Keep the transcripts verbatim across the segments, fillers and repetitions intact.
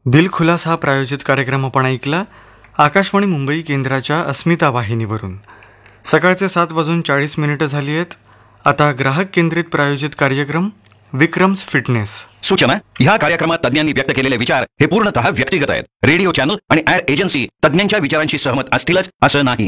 दिलखुलास हा प्रायोजित कार्यक्रम आपण ऐकला आकाशवाणी मुंबई केंद्राच्या अस्मिता वाहिनीवरून. सकाळचे सात वाजून चाळीस मिनिटं झाली आहेत. आता ग्राहक केंद्रित प्रायोजित कार्यक्रम विक्रम्स फिटनेस. सूचना: ह्या कार्यक्रमात तज्ञांनी व्यक्त केलेले विचार हे पूर्णतः व्यक्तिगत आहेत. रेडिओ चॅनल आणि ऍड एजन्सी तज्ञांच्या विचारांशी सहमत असतीलच असं नाही.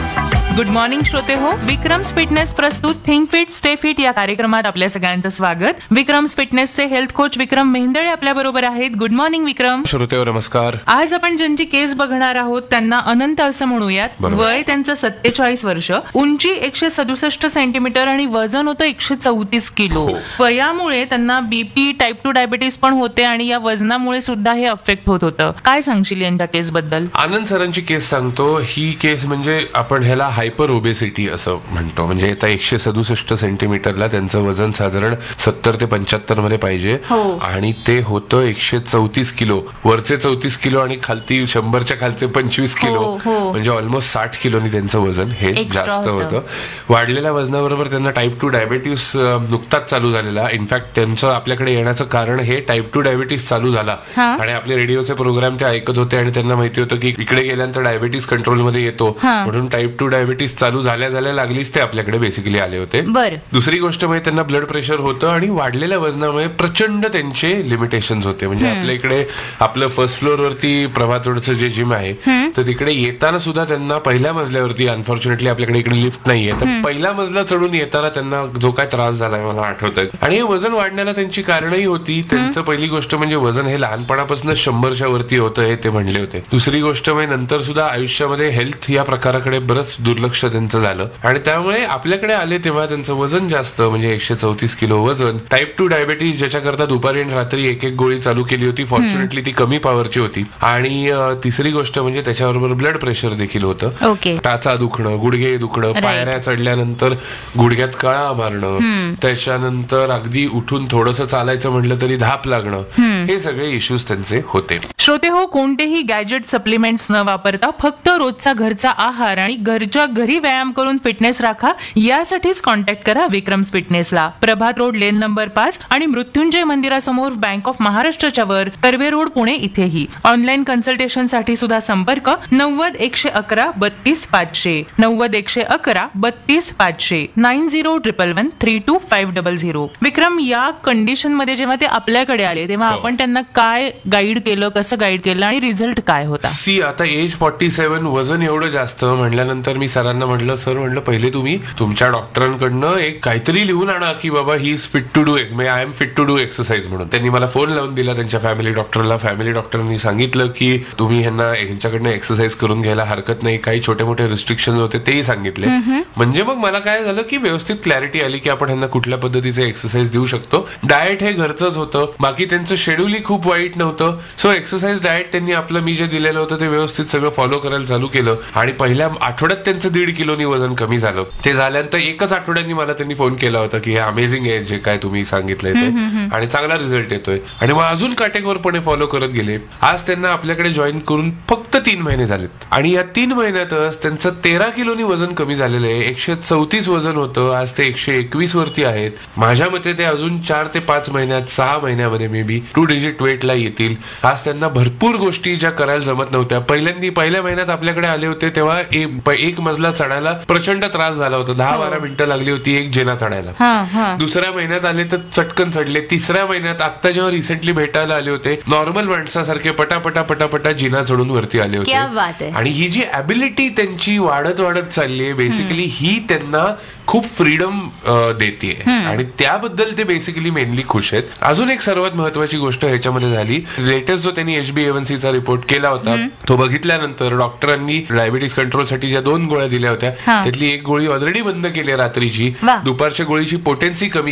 गुड मॉर्निंग श्रोते हो. विक्रम्स फिटनेस प्रस्तुत थिंक फिट स्टे फिट या कार्यक्रमात आपल्या सगळ्यांचं स्वागत. विक्रम्स फिटनेसचे हेल्थ कोच विक्रम मेहंदळे आपल्या बरोबर आहेत. गुड मॉर्निंग विक्रम. श्रोते हो नमस्कार. आज आपण ज्यांची केस बघणार आहोत त्यांना अनंत असं म्हणूयात. वय त्यांचं सत्तेचाळीस वर्ष, उंची एकशे सदुसष्ट सेंटीमीटर आणि वजन होतं एकशे चौतीस किलो. वयामुळे त्यांना बीपी टाईप टू डायबिटीस पण होते आणि या वजनामुळे सुद्धा हे अफेक्ट होत होतं. काय सांगशील यांच्या केस बद्दल? आनंद सरांची केस सांगतो. ही केस म्हणजे आपण ह्याला हायपर ओबेसिटी असं म्हणतो. म्हणजे आता एकशे सदुसष्ट सेंटीमीटरला त्यांचं वजन साधारण सत्तर ते पंच्याहत्तर मध्ये पाहिजे आणि ते होतं एकशे चौतीस किलो. वरचे चौतीस किलो आणि खालती शंभरच्या खालचे पंचवीस किलो, म्हणजे ऑलमोस्ट साठ किलोनी त्यांचं वजन हे जास्त होतं. वाढलेल्या वजनाबरोबर त्यांना टाईप टू डायबिटीस नुकताच चालू झालेला. इनफॅक्ट त्यांचं आपल्याकडे येण्याचं कारण हे टाईप टू डायबिटीस चालू झाला आणि आपले रेडिओचे प्रोग्राम ते ऐकत होते आणि त्यांना माहिती होतं की इकडे गेल्यानंतर डायबिटीस कंट्रोलमध्ये येतो, म्हणून टाईप टू डायबिटीस चालू झाल्या झाल्या लागलीच ते आपल्याकडे बेसिकली आले होते. दुसरी गोष्ट म्हणजे त्यांना ब्लड प्रेशर होतं आणि वाढलेल्या वजनामुळे प्रचंड त्यांचे लिमिटेशन होते. म्हणजे आपल्या इकडे आपलं फर्स्ट फ्लोअर वरती प्रभात रोडचं जे जिम आहे तर तिकडे येताना सुद्धा त्यांना पहिल्या मजल्यावरती, अनफॉर्च्युनेटली आपल्याकडे इकडे लिफ्ट नाहीये, तर पहिला मजला चढून येताना त्यांना जो काय त्रास झालाय मला आठवतंय. आणि हे वजन वाढण्याला त्यांची कारणही होती. त्यांचं पहिली गोष्ट म्हणजे वजन हे लहानपणापासून शंभरच्या वरती होतं हे ते म्हणले होते. दुसरी गोष्ट म्हणजे नंतर सुद्धा आयुष्यामध्ये हेल्थ या प्रकाराकडे बरंच दुर्लक्ष त्यांचं झालं आणि त्यामुळे आपल्याकडे आले तेव्हा त्यांचं वजन जास्त, म्हणजे एकशे चौतीस किलो वजन. टाईप टू डायबिटीज ज्याच्याकरता दुपारी आणि रात्री एक एक गोळी चालू केली होती. फॉर्च्युनेटली ती कमी पॉवरची होती. आणि तिसरी गोष्ट म्हणजे त्याच्याबरोबर ब्लड प्रेशर देखील होतं. टाचा दुखणं, गुडघे दुखणं, पायऱ्या चढल्यानंतर गुडघ्यात कळा मारणं, त्याच्यानंतर अगदी उठून थोडंसं चालायचं म्हटलं तरी धाप लागणं, हे सगळे इश्यूज त्यांचे होते. श्रोते हो, कोणतेही गॅजेट सप्लिमेंट्स न वापरता फक्त रोजचा घरचा आहार आणि घरच्या घरी व्यायाम करून फिटनेस राखा. यासाठीच कॉन्टॅक्ट करा विक्रम्स फिटनेसला. प्रभात रोड, लेन नंबर पाच आणि मृत्युंजय मंदिरासमोर बँक ऑफ महाराष्ट्राच्या वर, कर्वे रोड, पुणे इथेही. ऑनलाईन कन्सल्टेशन साठी सुद्धा संपर्क नव्वद एकशे अकरा बत्तीस पाचशे नव्वद एकशे अकरा बत्तीस पाचशे nine zero triple one three to five double zero. विक्रम, या कंडिशन मध्ये जेव्हा ते आपल्याकडे आले तेव्हा आपण त्यांना काय गाईड केलं, कसं गाईड केलं आणि रिझल्ट काय होता? सी आता एज फॉर्टी सेव्हन, वजन एवढं जास्त म्हणल्यानंतर मी सरांना म्हटलं, सर म्हटलं पहिले तुम्ही तुमच्या डॉक्टरांकडनं एक काहीतरी लिहून आणा की बाबा he is fit to do I am fit to do exercise म्हणून. त्यांनी मला फोन लावून दिला त्यांच्या फॅमिली डॉक्टरला. फॅमिली डॉक्टरांनी सांगितलं की तुम्ही ह्यांना ह्यांच्याकडनं एक्सरसाइज करून घ्यायला हरकत नाही. काही छोटे मोठे रिस्ट्रिक्शन होते तेही सांगितले. म्हणजे मग मला काय झालं की व्यवस्थित क्लॅरिटी आली की आपण ह्यांना कुठल्या पद्धतीचे एक्सरसाइज देऊ शकतो. डाएट हे घरचंच होतं, बाकी त्यांचं शेड्यूलही खूप वाईट नव्हतं. सो एक्सरसाइज डाएट त्यांनी आपलं मी जे दिलेलं होतं ते व्यवस्थित सगळं फॉलो करायला चालू केलं आणि पहिल्या आठवड्यात त्यांचं दीड किलोनी वजन कमी झालं. ते झाल्यानंतर एकच आठवड्यांनी मला त्यांनी फोन केला होता की हे अमेझिंग आहे जे काय तुम्ही सांगितलंय ते आणि चांगला रिझल्ट येतोय. आणि मग अजून काटेकोरपणे फॉलो करत गेले. आज त्यांना आपल्याकडे जॉईन करून फक्त तीन महिने झालेत आणि या तीन महिन्यातच त्यांचं तेरा किलोनी वजन कमी झालेलं आहे. एकशे चौतीस वजन होतं, आज ते एकशे एकवीस वरती आहेत. माझ्या मते ते अजून चार ते पाच महिन्यात, सहा महिन्यामध्ये मे बी टू डिजिट वेटला येतील. आज त्यांना भरपूर गोष्टी ज्या करायला जमत नव्हत्या. पहिल्यांदा पहिल्या महिन्यात आपल्याकडे आले होते तेव्हा एक मजला चढायला प्रचंड त्रास झाला होता. दहा बारा मिनिटं लागली होती एक जिना चढायला. दुसऱ्या महिन्यात आले तर चटकन चढले. तिसऱ्या महिन्यात आता जेव्हा रिसेंटली भेटायला आले होते नॉर्मल माणसासारखे पटापटा पटापटा जिना चढून वरती आले होते. आणि ही जी ॲबिलिटी त्यांची वाढत वाढत चालली आहे बेसिकली ही त्यांना खूप फ्रीडम देते आणि त्याबद्दल ते बेसिकली मेनली खुश आहेत. अजून एक सर्वात महत्वाची गोष्ट ह्याच्यामध्ये झाली, लेटेस्ट जो त्यांनी एच बी ए वन सी चा रिपोर्ट केला होता तो बघितल्यानंतर डॉक्टरांनी डायबिटीस कंट्रोलसाठी ज्या दोन गोळ्या दिल्या होत्या त्यातली एक गोळी ऑलरेडी बंद केली रात्रीची. दुपारच्या गोळीची पोटेन्सी कमी